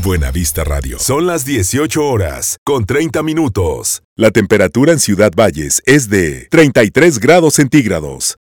Buenavista Radio. Son las 18 horas, con 30 minutos. La temperatura en Ciudad Valles es de 33 grados centígrados.